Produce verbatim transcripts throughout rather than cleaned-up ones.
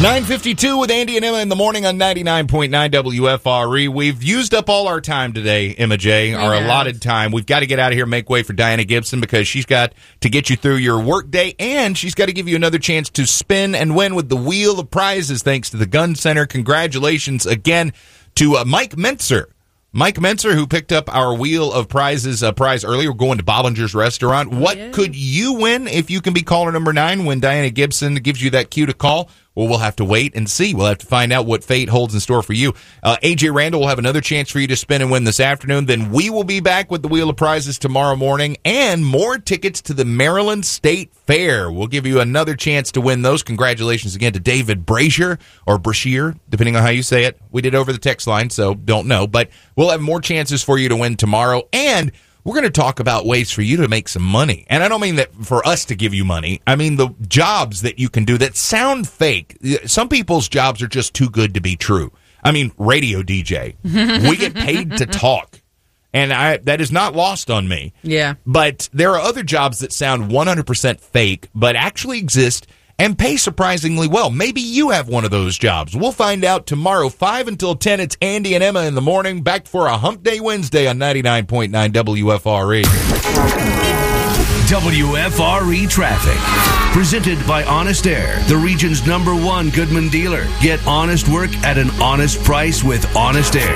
nine fifty-two with Andy and Emma in the morning on ninety-nine point nine W F R E. We've used up all our time today, Emma J., our have. allotted time. We've got to get out of here and make way for Diana Gibson because she's got to get you through your work day, and she's got to give you another chance to spin and win with the Wheel of Prizes thanks to the Gun Center. Congratulations again to uh, Mike Mentzer. Mike Mentzer, who picked up our Wheel of Prizes uh, prize earlier. We're going to Boblinger's Restaurant. What yeah. could you win if you can be caller number nine when Diana Gibson gives you that cue to call? Well, we'll have to wait and see. We'll have to find out what fate holds in store for you. Uh, A J Randall will have another chance for you to spin and win this afternoon. Then we will be back with the Wheel of Prizes tomorrow morning and more tickets to the Maryland State Fair. We'll give you another chance to win those. Congratulations again to David Brazier or Brashear, depending on how you say it. We did over the text line, so don't know. But we'll have more chances for you to win tomorrow. And we're going to talk about ways for you to make some money. And I don't mean that for us to give you money. I mean the jobs that you can do that sound fake. Some people's jobs are just too good to be true. I mean, radio D J. We get paid to talk. And I that is not lost on me. Yeah. But there are other jobs that sound one hundred percent fake, but actually exist and pay surprisingly well. Maybe you have one of those jobs. We'll find out tomorrow, five until ten. It's Andy and Emma in the morning. Back for a Hump Day Wednesday on ninety-nine point nine W F R E. W F R E Traffic. Presented by Honest Air, the region's number one Goodman dealer. Get honest work at an honest price with Honest Air.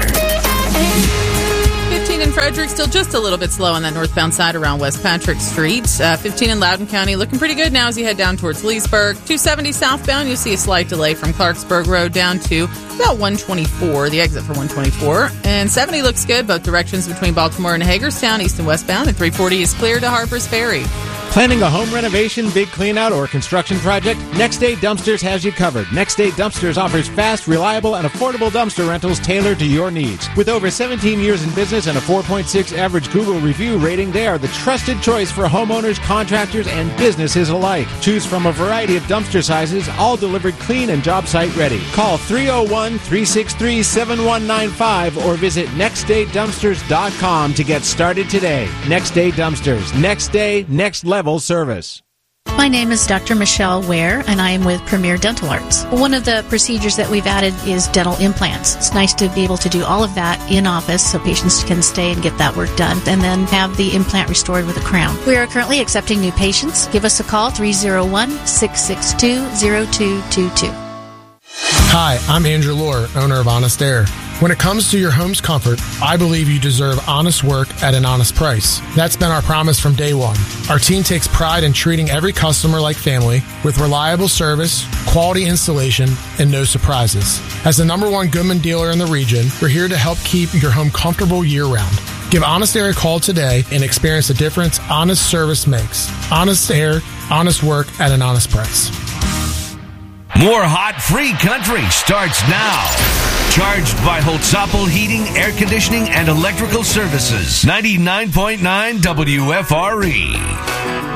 fifteen in Frederick, still just a little bit slow on that northbound side around West Patrick Street. Uh, fifteen in Loudoun County, looking pretty good now as you head down towards Leesburg. two seventy southbound, you'll see a slight delay from Clarksburg Road down to about one twenty-four, the exit for one twenty-four. And seventy looks good, both directions between Baltimore and Hagerstown, east and westbound. And three forty is clear to Harper's Ferry. Planning a home renovation, big cleanout, or construction project? Next Day Dumpsters has you covered. Next Day Dumpsters offers fast, reliable, and affordable dumpster rentals tailored to your needs. With over seventeen years in business and a four point six average Google review rating, they are the trusted choice for homeowners, contractors, and businesses alike. Choose from a variety of dumpster sizes, all delivered clean and job site ready. Call three oh one, three six three, seven one nine five or visit next day dumpsters dot com to get started today. Next Day Dumpsters. Next Day, next level service. My name is Doctor Michelle Ware, and I am with Premier Dental Arts. One of the procedures that we've added is dental implants. It's nice to be able to do all of that in office so patients can stay and get that work done and then have the implant restored with a crown. We are currently accepting new patients. Give us a call, three oh one, six six two, oh two two two. Hi, I'm Andrew Lohr, owner of Honest Air. When it comes to your home's comfort, I believe you deserve honest work at an honest price. That's been our promise from day one. Our team takes pride in treating every customer like family with reliable service, quality installation, and no surprises. As the number one Goodman dealer in the region, we're here to help keep your home comfortable year-round. Give Honest Air a call today and experience the difference honest service makes. Honest Air, honest work at an honest price. More hot, free country starts now. Charged by Holtzapfel Heating, Air Conditioning, and Electrical Services. ninety-nine point nine W F R E.